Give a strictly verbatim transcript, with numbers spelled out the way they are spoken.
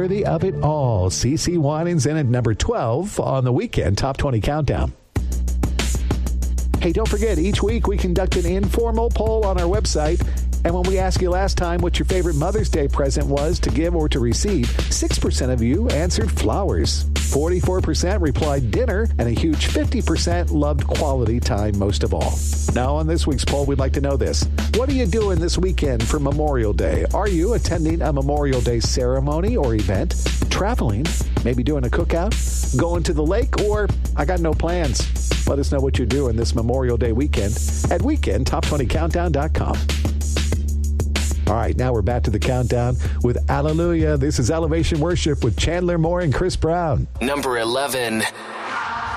worthy of it all. CeCe Winans in at number twelve on the Weekend Top twenty Countdown. Hey, don't forget, each week we conduct an informal poll on our website. And when we asked you last time what your favorite Mother's Day present was to give or to receive, six percent of you answered flowers. forty-four percent replied dinner, and a huge fifty percent loved quality time most of all. Now, on this week's poll, we'd like to know this. What are you doing this weekend for Memorial Day? Are you attending a Memorial Day ceremony or event? Traveling? Maybe doing a cookout? Going to the lake? Or I got no plans? Let us know what you're doing this Memorial Day weekend at weekend top twenty countdown dot com. All right, now we're back to the countdown with Hallelujah. This is Elevation Worship with Chandler Moore and Chris Brown. Number eleven.